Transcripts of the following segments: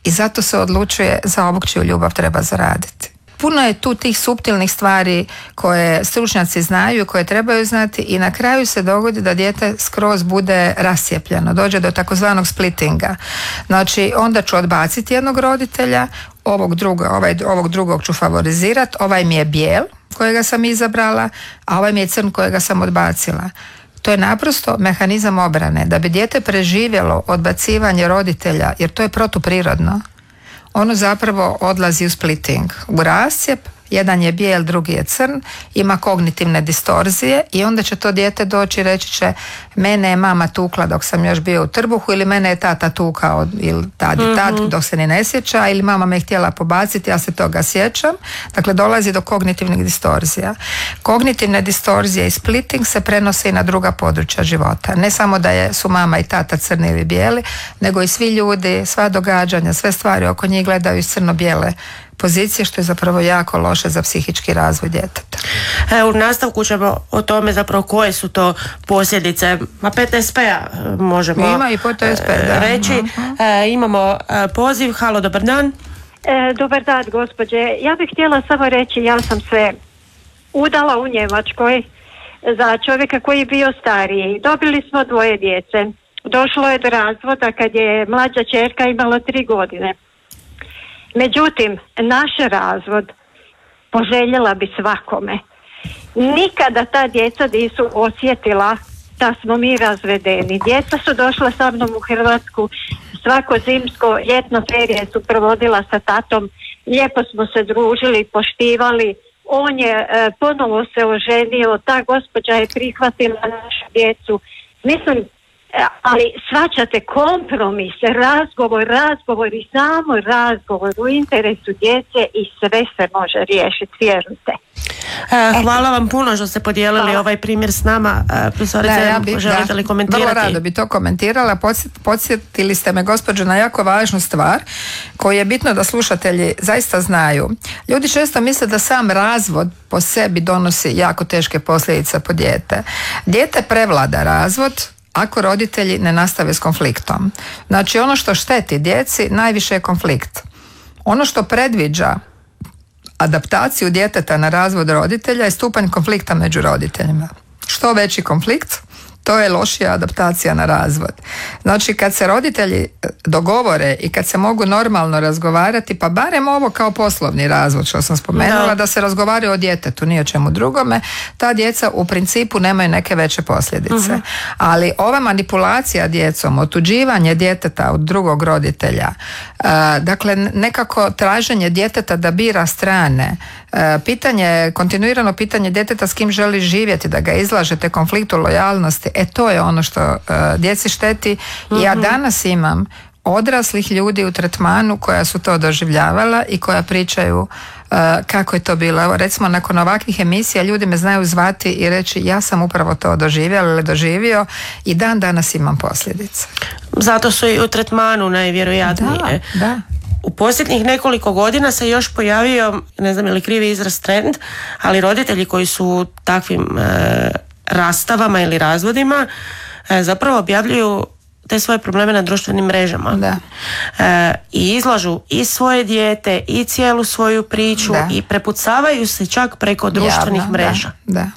i zato se odlučuje za ovog čiju ljubav treba zaraditi. Puno je tu tih suptilnih stvari koje stručnjaci znaju, koje trebaju znati i na kraju se dogodi da dijete skroz bude rascijepljeno, dođe do takozvanog splittinga. Znači onda ću odbaciti jednog roditelja, ovog drugog ću favorizirati, ovaj mi je bijel kojega sam izabrala, a ovaj mi je crn kojega sam odbacila. To je naprosto mehanizam obrane. Da bi dijete preživjelo odbacivanje roditelja, jer to je protuprirodno, ono zapravo odlazi u splitting, u rascijep, jedan je bijel, drugi je crn, ima kognitivne distorzije i onda će to dijete doći i reći će mene je mama tukla dok sam još bio u trbuhu ili mene je tata tukao ili tad i tad dok se ni ne sjeća ili mama me htjela pobaciti, ja se toga sjećam. Dakle, dolazi do kognitivnih distorzija. Kognitivne distorzije i splitting se prenose i na druga područja života. Ne samo da su mama i tata crni ili bijeli, nego i svi ljudi, sva događanja, sve stvari oko njih gledaju iz crno-bijele pozicije, što je zapravo jako loše za psihički razvoj djeteta. U nastavku ćemo o tome zapravo koje su to posljedice PTSP-a možemo Ima i PTSP, reći. Imamo poziv. Halo, dobar dan. Dobar dan, gospođe. Ja bih htjela samo reći, ja sam se udala u Njemačkoj za čovjeka koji je bio stariji. Dobili smo 2 djece. Došlo je do razvoda kad je mlađa ćerka imala 3 godine. Međutim, naš razvod poželjela bi svakome. Nikada ta djeca nisu osjetila da smo mi razvedeni. Djeca su došla sa mnom u Hrvatsku, svako zimsko, ljetno ferije su provodila sa tatom, lijepo smo se družili, poštivali. On je ponovo se oženio, ta gospođa je prihvatila našu djecu. Mislim, ali shvaćate, kompromis, razgovor i samo razgovor u interesu djece i sve se može riješiti, vjerujte. Hvala vam puno što ste podijelili ovaj primjer s nama. Profesorice, želite li komentirati? Vrlo rado bi to komentirala. Podsjetili ste me, gospođo, na jako važnu stvar koju je bitno da slušatelji zaista znaju. Ljudi često misle da sam razvod po sebi donosi jako teške posljedice po dijete. Dijete prevlada razvod ako roditelji ne nastave s konfliktom. Znači, ono što šteti djeci najviše je konflikt. Ono što predviđa adaptaciju djeteta na razvod roditelja je stupanj konflikta među roditeljima. Što veći konflikt, to je lošija adaptacija na razvod. Znači, kad se roditelji dogovore i kad se mogu normalno razgovarati, pa barem ovo kao poslovni razvod što sam spomenula, da se razgovaraju o djetetu, ni o čemu drugome, ta djeca u principu nemaju neke veće posljedice. Ali ova manipulacija djecom, otuđivanje djeteta od drugog roditelja, dakle nekako traženje djeteta da bira strane, kontinuirano pitanje djeteta s kim želi živjeti, da ga izlažete konfliktu lojalnosti, to je ono što djeci šteti. I ja danas imam odraslih ljudi u tretmanu koja su to doživljavala i koja pričaju kako je to bilo. Evo, recimo, nakon ovakvih emisija ljudi me znaju zvati i reći ja sam upravo to doživjela ili doživio i dan danas imam posljedice. Zato su i u tretmanu najvjerojatnije. Da. U posljednjih nekoliko godina se još pojavio, ne znam je li krivi izraz, trend, ali roditelji koji su u takvim rastavama ili razvodima zapravo objavljuju te svoje probleme na društvenim mrežama. I izlažu i svoje dijete i cijelu svoju priču i prepucavaju se čak preko društvenih mreža. Da.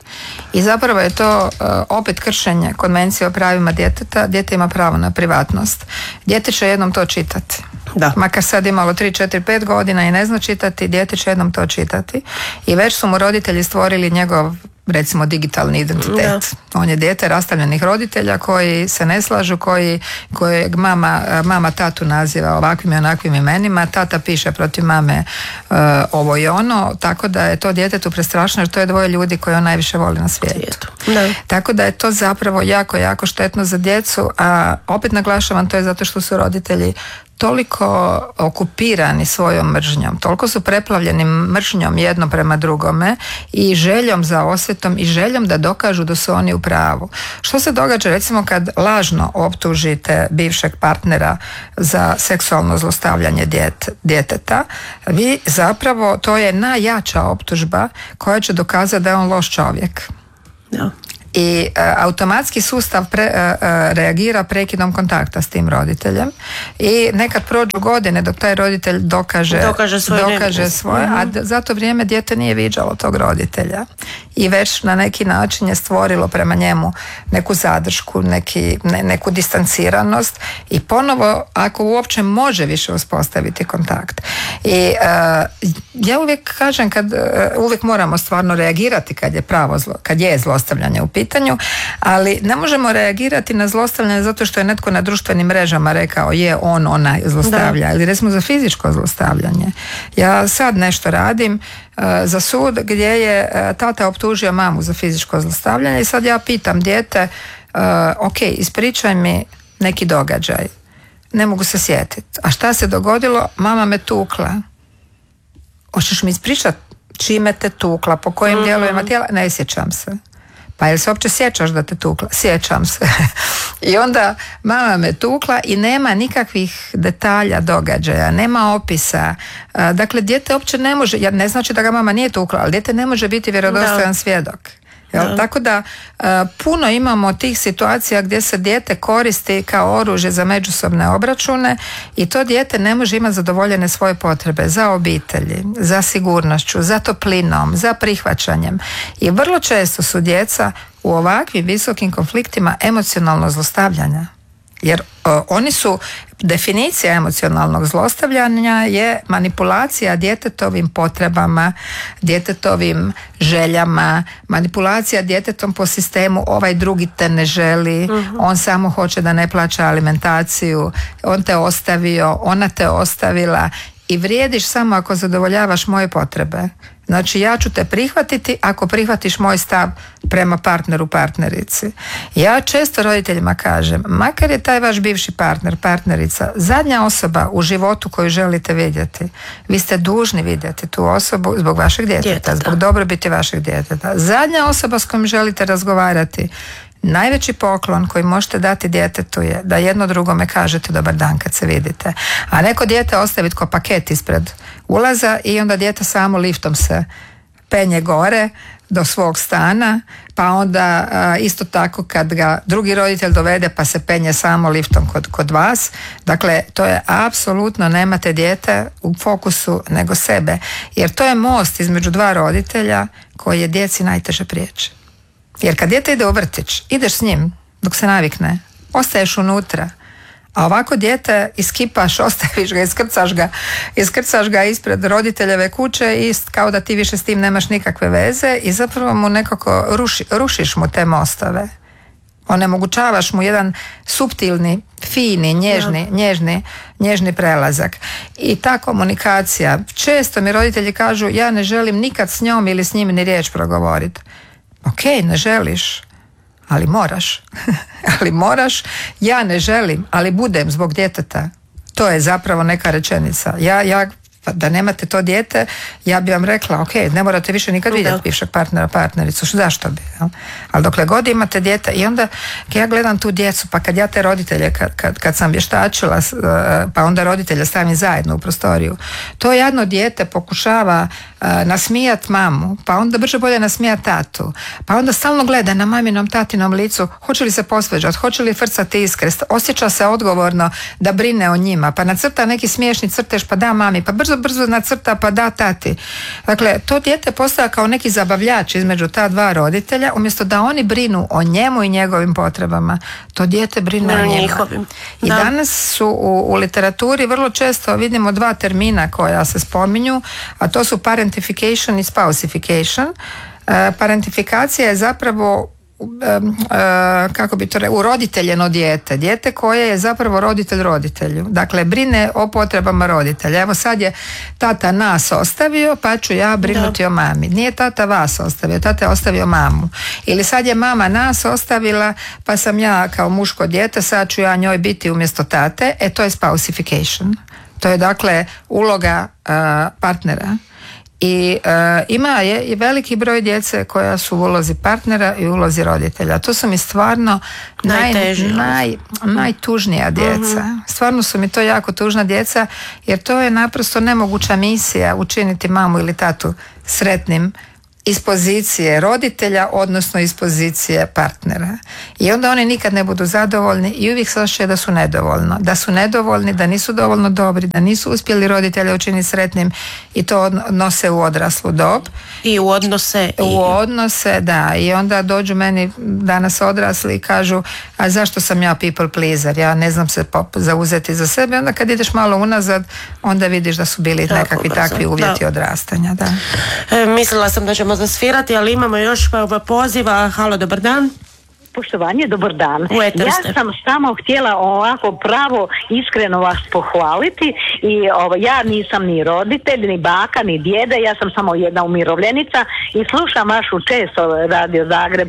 I zapravo je to opet kršenje Konvencije o pravima djeteta. Dijete ima pravo na privatnost. Dijete će jednom to čitati. Makar sad imalo 3, 4, 5 godina i ne zna čitati, dijete će jednom to čitati. I već su mu roditelji stvorili njegov, recimo, digitalni identitet. On je dijete rastavljenih roditelja koji se ne slažu, kojeg mama tatu naziva ovakvim i onakvim imenima, tata piše protiv mame ovo i ono, tako da je to djetetu prestrašno jer to je 2 ljudi koje on najviše voli na svijetu. Tako da je to zapravo jako, jako štetno za djecu, a opet naglašavam, to je zato što su roditelji toliko okupirani svojom mržnjom, toliko su preplavljeni mržnjom jedno prema drugome i željom za osvetom i željom da dokažu da su oni u pravu. Što se događa recimo kad lažno optužite bivšeg partnera za seksualno zlostavljanje djeteta? Vi zapravo, to je najjača optužba koja će dokazati da je on loš čovjek. i automatski sustav reagira prekidom kontakta s tim roditeljem i nekad prođu godine dok taj roditelj dokaže svoje, a za to vrijeme dijete nije viđalo tog roditelja i već na neki način je stvorilo prema njemu neku zadršku, neku distanciranost i ponovo ako uopće može više uspostaviti kontakt. I ja uvijek kažem uvijek moramo stvarno reagirati kad je zlostavljanje u pitanju, ali ne možemo reagirati na zlostavljanje zato što je netko na društvenim mrežama rekao ona zlostavlja, ili recimo za fizičko zlostavljanje. Ja sad nešto radim za sud gdje je tata optužio mamu za fizičko zlostavljanje i sad ja pitam dijete, ok, ispričaj mi neki događaj. Ne mogu se sjetiti. A šta se dogodilo? Mama me tukla. Hoćeš mi ispričati čime te tukla, po kojim dijelovima tijela? Ne sjećam se. Pa jel se uopće sjećaš da te tukla? Sjećam se. I onda mama me tukla i nema nikakvih detalja događaja, nema opisa. Dakle, dijete uopće ne može, ja ne znači da ga mama nije tukla, ali dijete ne može biti vjerodostojan svjedok. Tako da puno imamo tih situacija gdje se dijete koristi kao oružje za međusobne obračune i to dijete ne može imati zadovoljene svoje potrebe za obitelji, za sigurnošću, za toplinom, za prihvaćanjem i vrlo često su djeca u ovakvim visokim konfliktima emocionalno zlostavljanja. Jer oni su, definicija emocionalnog zlostavljanja je manipulacija djetetovim potrebama, djetetovim željama, manipulacija djetetom po sistemu ovaj drugi te ne želi, on samo hoće da ne plaća alimentaciju, on te ostavio, ona te ostavila i vrijediš samo ako zadovoljavaš moje potrebe. Znači ja ću te prihvatiti ako prihvatiš moj stav prema partneru, partnerici. Ja često roditeljima kažem, makar je taj vaš bivši partner, partnerica, zadnja osoba u životu koju želite vidjeti, vi ste dužni vidjeti tu osobu zbog vašeg djeteta, zbog dobrobiti vašeg djeteta. Zadnja osoba s kojom želite razgovarati, najveći poklon koji možete dati djetetu je da jedno drugome kažete dobar dan kad se vidite. A neko dijete ostaviti ko paket ispred ulaza i onda dijete samo liftom se penje gore do svog stana, pa onda isto tako kad ga drugi roditelj dovede pa se penje samo liftom kod vas. Dakle, to je apsolutno, nemate dijete u fokusu nego sebe. Jer to je most između dva roditelja koji je djeci najteže prijeći. Jer kad dijete ide u vrtić, ideš s njim dok se navikne, ostaješ unutra, a ovako dijete iskipaš, ostaviš ga, iskrcaš ga ispred roditeljeve kuće i kao da ti više s tim nemaš nikakve veze i zapravo mu nekako rušiš mu te mostove. Onemogućavaš mu jedan suptilni, fini, nježni prelazak. I ta komunikacija, često mi roditelji kažu ja ne želim nikad s njom ili s njim ni riječ progovoriti. Ok, ne želiš, ali moraš. Ja ne želim, ali budem zbog djeteta. To je zapravo neka rečenica. Ja da nemate to dijete, ja bi vam rekla, ok, ne morate više nikad vidjeti bivšeg partnera, partnericu, zašto bi? Jel? Ali dokle god imate dijete, i onda ja gledam tu djecu, pa kad ja te roditelje, kad sam vještačila, pa onda roditelje stavim zajedno u prostoriju, to jedno dijete pokušava nasmijat mamu, pa onda brže bolje nasmijat tatu, pa onda stalno gleda na maminom, tatinom licu, hoće li se posveđati, hoće li frcati iskre, osjeća se odgovorno da brine o njima, pa nacrta neki smiješni crtež, pa da mami, pa brzo nacrta, pa da tati. Dakle, to dijete postaje kao neki zabavljač između ta dva roditelja, umjesto da oni brinu o njemu i njegovim potrebama, to dijete brine o njima. I danas su u literaturi vrlo često vidimo dva termina koja se spominju, a to su parentification i spousification. Parentifikacija je zapravo uroditeljeno dijete koje je zapravo roditelj roditelju. Dakle, brine o potrebama roditelja. Evo sad je tata nas ostavio, pa ću ja brinuti o mami. Nije tata vas ostavio, tata je ostavio mamu. Ili sad je mama nas ostavila, pa sam ja kao muško dijete, sad ću ja njoj biti umjesto tate. To je spousification. To je dakle uloga partnera. I ima je i veliki broj djece koja su u ulozi partnera i u ulozi roditelja. To su mi stvarno najtužnija djeca. Stvarno su mi to jako tužna djeca, jer to je naprosto nemoguća misija učiniti mamu ili tatu sretnim iz pozicije roditelja, odnosno iz pozicije partnera. I onda oni nikad ne budu zadovoljni i uvijek se osjećaju da su nedovoljni, da nisu dovoljno dobri, da nisu uspjeli roditelja učiniti sretnim i to nose u odraslu dob. I u odnose. Da. I onda dođu meni danas odrasli i kažu, a zašto sam ja people pleaser? Ja ne znam se zauzeti za sebe. Onda kad ideš malo unazad, onda vidiš da su bili nekakvi takvi uvjeti odrastanja. Da. Mislila sam da ćemo zasvirati, ali imamo još poziva. Halo, dobar dan. Poštovanje, dobar dan. Ja sam samo htjela ovako pravo iskreno vas pohvaliti i ja nisam ni roditelj, ni baka, ni djeda, ja sam samo jedna umirovljenica i slušam vašu često Radio Zagreb,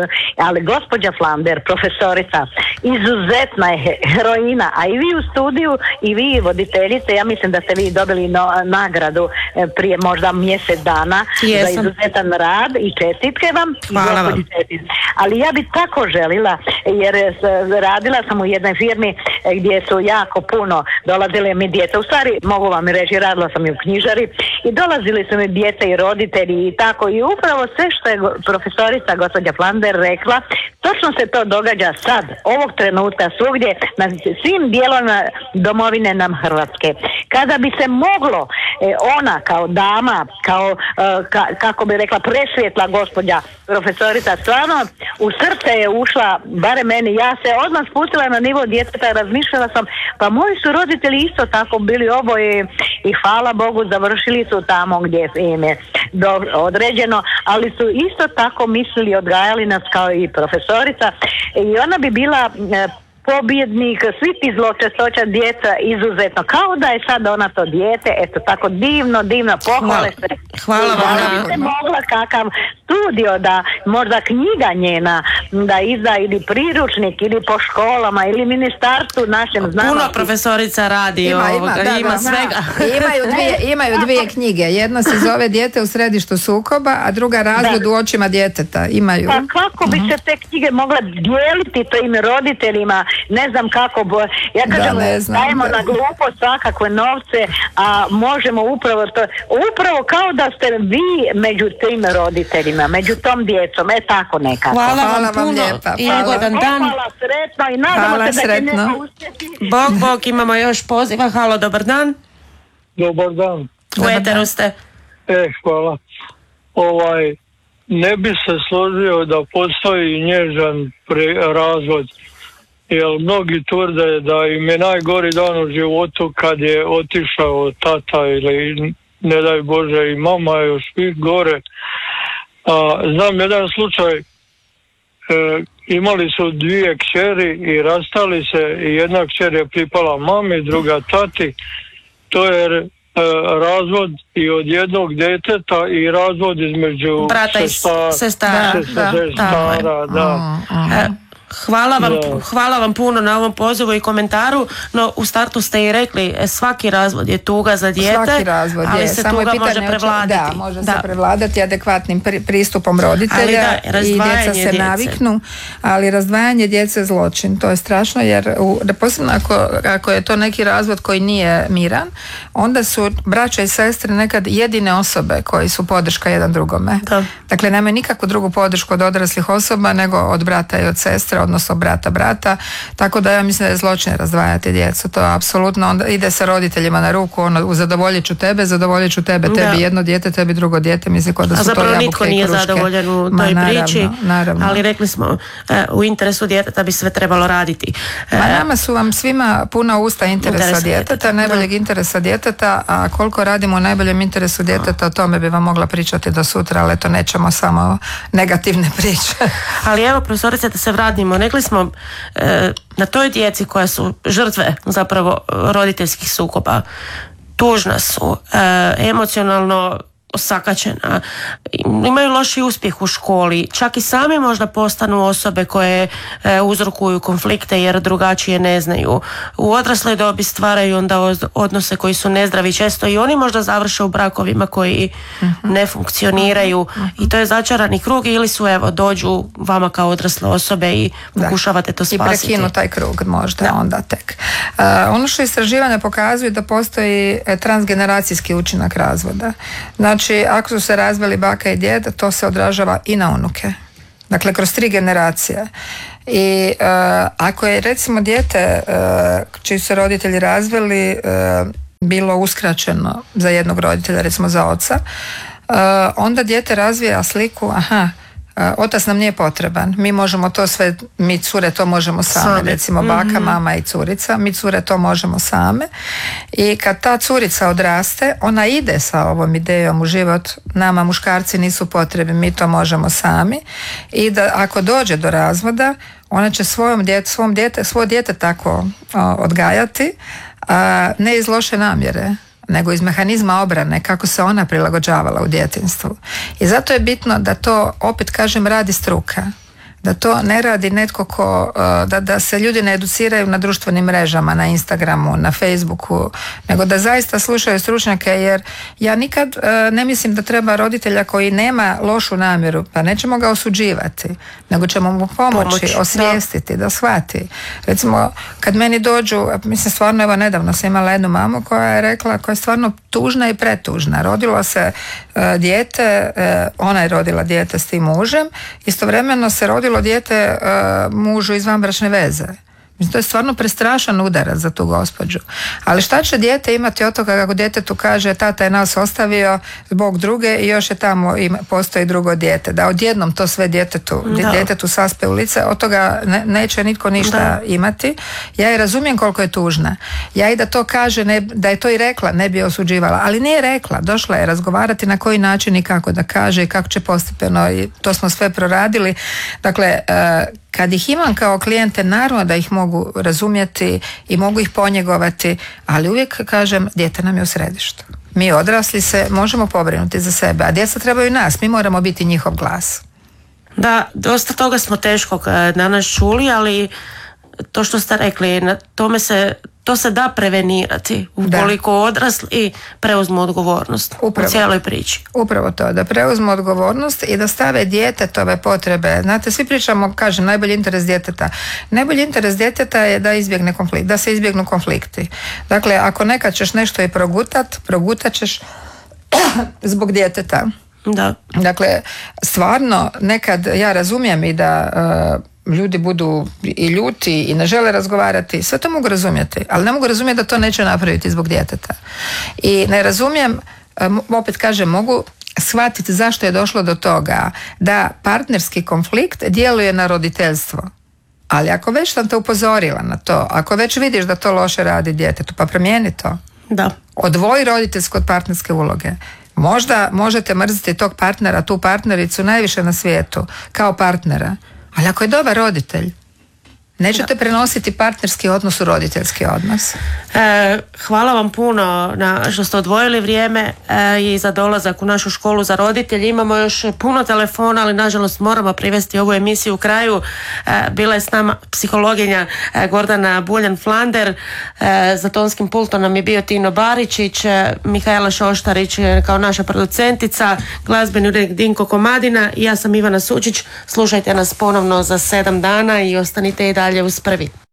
ali gospođa Flander, profesorica, izuzetna je heroina, a i vi u studiju i vi voditeljice, ja mislim da ste vi dobili nagradu prije možda mjesec dana za izuzetan rad i čestitke vam. Hvala vam. Ali ja bi tako želila, jer radila sam u jednoj firmi gdje su jako puno dolazile mi djeca, u stvari mogu vam reći, radila sam i u knjižari i dolazili su mi djeca i roditelji i tako, i upravo sve što je profesorica gospođa Flander rekla, točno se to događa sad, ovog trenutka, svugdje, na svim dijelovima domovine nam Hrvatske. Kada bi se moglo ona kao dama, kao kako bi rekla presvjetla gospođa profesorica, stvarno u srce je ušla, barem meni, ja se odmah spustila na nivo djeteta, razmišljala sam, pa moji su roditelji isto tako bili oboje i hvala Bogu završili su tamo gdje im je određeno, ali su isto tako mislili, odgajali nas kao i profesorica i ona bi bila pobjednik svih ti zločestoća djeca izuzetno, kao da je sad ona to dijete, eto tako divno, pohvale se. Hvala vam. Da bi se mogla kakav studio, da možda knjiga njena, da izda ili priručnik ili po školama ili ministarstvu našem znanosti. Puno profesorica radi ima svega. Imaju dvije knjige, jedna se zove Dijete u središtu sukoba, a druga Razvod u očima djeteta. Imaju. Pa kako bi se te knjige mogle dijeliti tojim roditeljima, ne znam kako, ja kažem, dajemo na glupo svakakve novce, a možemo upravo kao da ste vi među tim roditeljima, među tom djecom, tako nekako. Hvala vam puno lijepa. I ugodan dan. Hvala, sretno i nadamo se da će neko uspjeti. Bog, imamo još poziva. Halo, dobar dan. Dobar dan. U eteru ste. Hvala. Ne bi se složio da postoji nježan razvod, jer mnogi tvrde da im je najgori dan u životu kad je otišao tata ili ne daj Bože i mama, još gore. Znam jedan slučaj, imali su dvije kćeri i rastali se i jedna kćer je pripala mami, druga tati. To je razvod i od jednog djeteta i razvod između brata i sestara. Hvala vam puno na ovom pozivu i komentaru, no u startu ste i rekli, svaki razvod je tuga za dijete, svaki razvod ali je. se samo tuga pitanje može prevladati. Da, može se prevladati adekvatnim pristupom roditelja i djeca se naviknu, ali razdvajanje djece je zločin, to je strašno, jer posebno ako je to neki razvod koji nije miran, onda su braća i sestre nekad jedine osobe koji su podrška jedan drugome. Dakle, nemaju nikakvu drugu podršku od odraslih osoba nego od brata i od sestre, odnosno brata, tako da ja mislim da je zločin razdvajati djecu, to apsolutno onda ide sa roditeljima na ruku, zadovoljit ću tebe, tebi jedno dijete, tebi drugo dijete, mislim da su to jabuke i kruške. A zapravo nitko nije zadovoljan u toj priči, ali rekli smo, u interesu djeteta bi sve trebalo raditi. Nama su vam svima puna usta interesa djeteta, najboljeg interesa djeteta, a koliko radimo u najboljem interesu djeteta, o tome bi vam mogla pričati do sutra, ali to nećemo samo negativne priče. Ali evo, profesorice, da se vratimo, rekli smo na toj djeci koja su žrtve zapravo roditeljskih sukoba, tužna su, emocionalno osakaćena, imaju loši uspjeh u školi, čak i sami možda postanu osobe koje uzrokuju konflikte jer drugačije ne znaju. U odrasloj dobi stvaraju onda odnose koji su nezdravi, često i oni možda završe u brakovima koji ne funkcioniraju i to je začarani krug, ili su dođu vama kao odrasle osobe i pokušavate to spasiti. I prekinu taj krug možda onda tek. Ono što istraživanja pokazuju da postoji transgeneracijski učinak razvoda. Znači Znači, ako su se razveli baka i djed, to se odražava i na unuke. Dakle, kroz 3 generacije. I ako je recimo dijete čiji su se roditelji razveli bilo uskraćeno za jednog roditelja, recimo za oca, onda dijete razvija sliku, otac nam nije potreban, mi možemo to sve, mi cure to možemo same, recimo baka, mama i curica, mi cure to možemo same. I kad ta curica odraste, ona ide sa ovom idejom u život, nama muškarci nisu potrebni, mi to možemo sami, i da ako dođe do razvoda, ona će svoje dijete tako odgajati, ne iz loše namjere, nego iz mehanizma obrane, kako se ona prilagođavala u djetinjstvu. I zato je bitno da to, opet kažem, radi struka. Da to ne radi netko da se ljudi ne educiraju na društvenim mrežama, na Instagramu, na Facebooku, nego da zaista slušaju stručnjake, jer ja nikad ne mislim da treba roditelja koji nema lošu namjeru, pa nećemo ga osuđivati, nego ćemo mu pomoći, osvijestiti, da shvati. Recimo, kad meni dođu, mislim stvarno, evo nedavno sam imala jednu mamu koja je rekla, koja je stvarno tužna i pretužna. Rodilo se dijete, ona je rodila dijete s tim mužem, istovremeno se rodilo dijete mužu iz vanbračne veze. Mislim, to je stvarno prestrašan udarac za tu gospođu. Ali šta će dijete imati od toga kako djetetu kaže tata je nas ostavio zbog druge i još je tamo postoji drugo dijete. Da odjednom to sve djetetu saspe u lice, od toga neće nitko ništa imati. Ja je razumijem koliko je tužna. Ja i da to kaže, da je to i rekla, ne bi osuđivala. Ali nije rekla, došla je razgovarati na koji način i kako da kaže i kako će postepeno, i to smo sve proradili. Dakle, kad ih imam kao klijente, naravno da ih mogu razumjeti i mogu ih ponjegovati, ali uvijek kažem, dijete nam je u središtu. Mi odrasli se možemo pobrinuti za sebe, a djeca trebaju nas, mi moramo biti njihov glas. Da, dosta toga smo teško danas čuli, ali to što ste rekli, to se da prevenirati ukoliko odrasli preuzmu odgovornost u cijeloj priči. Upravo to, da preuzmu odgovornost i da stave djetetove potrebe. Znate, svi pričamo, kažem, najbolji interes djeteta. Najbolji interes djeteta je da se izbjegnu konflikti. Dakle, ako nekad ćeš nešto i progutat ćeš zbog djeteta. Da. Dakle, stvarno nekad ja razumijem i da ljudi budu i ljuti i ne žele razgovarati, sve to mogu razumjeti, ali ne mogu razumjeti da to neće napraviti zbog djeteta. I ne razumijem, opet kažem, mogu shvatiti zašto je došlo do toga da partnerski konflikt djeluje na roditeljstvo. Ali ako već sam te upozorila na to, ako već vidiš da to loše radi djetetu, pa promijeni to. Da. Odvoji roditeljsko od partnerske uloge. Možda možete mrziti tog partnera, tu partnericu najviše na svijetu, kao partnera. Ali ako je dobar roditelj, nećete prenositi partnerski odnos u roditeljski odnos. Hvala vam puno što ste odvojili vrijeme i za dolazak u našu školu za roditelje. Imamo još puno telefona, ali nažalost moramo privesti ovu emisiju u kraju. Bila je s nama psihologinja Gordana Buljan-Flander, za tonskim pultom nam je bio Tino Baričić, Mihajla Šoštarić kao naša producentica, glazbeni urednik Dinko Komadina i ja sam Ivana Sučić. Slušajte nas ponovno za 7 dana i ostanite i dalje uz Prvi.